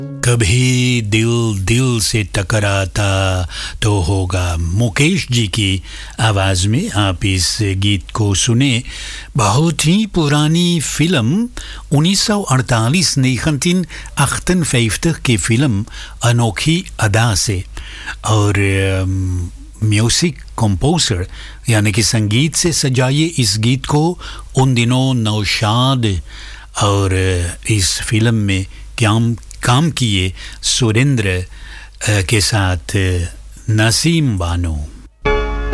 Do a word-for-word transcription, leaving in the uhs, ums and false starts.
कभी दिल दिल से टकराता तो होगा। मुकेश जी की आवाज़ में आप इस गीत को सुने। बहुत ही पुरानी फिल्म उन्नीस सौ अड़तालीस निneteen achtenvijftig की फिल्म अनोखी अदा से, और म्यूज़िक कंपोज़र यानी कि संगीत से सजाइए इस गीत को उन दिनों नौशाद, और इस फिल्म में काम काम किए सुरेंद्र के साथ नसीम बानो।